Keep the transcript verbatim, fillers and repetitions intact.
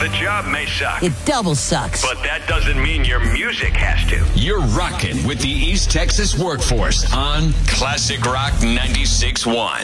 The job may suck. It double sucks. But that doesn't mean your music has to. You're rocking with the East Texas Workforce on Classic Rock ninety-six point one.